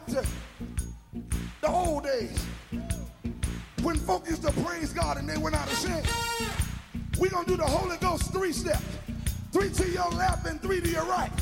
back to the old days when folk used to praise God and they were not ashamed. We're going to do the Holy Ghost 3 steps. 3 to your left and 3 to your right.